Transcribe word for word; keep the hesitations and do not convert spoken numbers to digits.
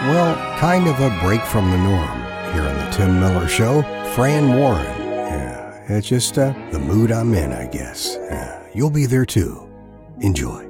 well, kind of a break from the norm. Here on the Tim Miller Show, Fran Warren. Yeah, it's just uh, the mood I'm in, I guess. Yeah, you'll be there too. Enjoy.